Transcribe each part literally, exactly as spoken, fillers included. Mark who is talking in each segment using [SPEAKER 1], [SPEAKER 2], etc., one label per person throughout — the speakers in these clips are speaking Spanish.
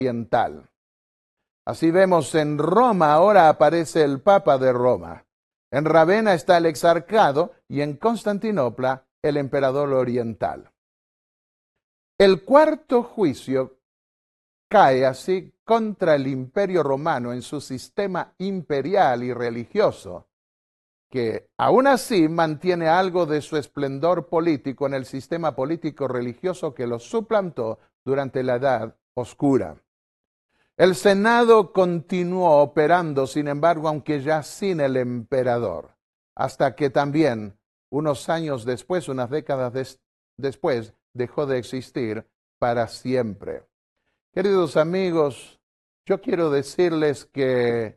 [SPEAKER 1] oriental. Así vemos en Roma, ahora aparece el Papa de Roma. En Ravenna está el exarcado y en Constantinopla el emperador oriental. El cuarto juicio cae así contra el imperio romano en su sistema imperial y religioso, que aún así mantiene algo de su esplendor político en el sistema político religioso que lo suplantó durante la Edad Oscura. El Senado continuó operando, sin embargo, aunque ya sin el emperador, hasta que también, unos años después, unas décadas des- después, dejó de existir para siempre. Queridos amigos, yo quiero decirles que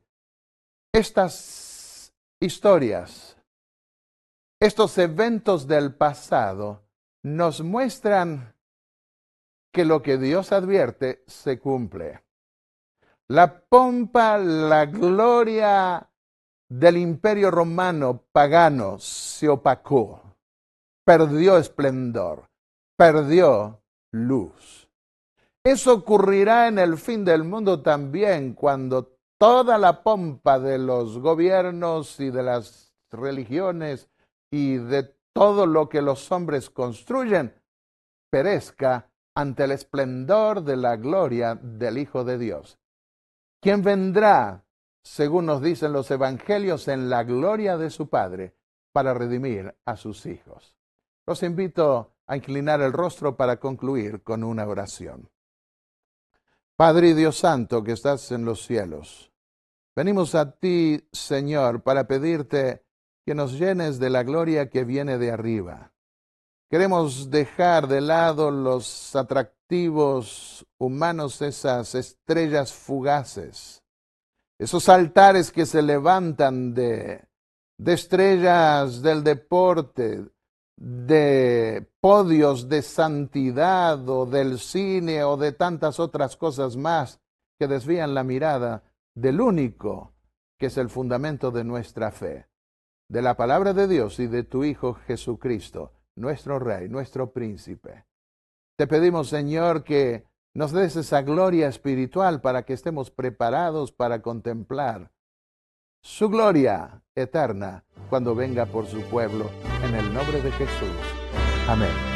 [SPEAKER 1] estas historias, estos eventos del pasado, nos muestran que lo que Dios advierte se cumple. La pompa, la gloria del imperio romano pagano se opacó, perdió esplendor, perdió luz. Eso ocurrirá en el fin del mundo también, cuando toda la pompa de los gobiernos y de las religiones y de todo lo que los hombres construyen perezca ante el esplendor de la gloria del Hijo de Dios, quien vendrá, según nos dicen los evangelios, en la gloria de su Padre para redimir a sus hijos. Los invito a inclinar el rostro para concluir con una oración. Padre y Dios Santo que estás en los cielos, venimos a ti, Señor, para pedirte que nos llenes de la gloria que viene de arriba. Queremos dejar de lado los atractivos humanos, esas estrellas fugaces, esos altares que se levantan de, de estrellas del deporte, de podios de santidad o del cine o de tantas otras cosas más que desvían la mirada del único que es el fundamento de nuestra fe, de la palabra de Dios y de tu Hijo Jesucristo, nuestro Rey, nuestro Príncipe. Te pedimos, Señor, que nos des esa gloria espiritual para que estemos preparados para contemplar su gloria eterna cuando venga por su pueblo, en el nombre de Jesús. Amén.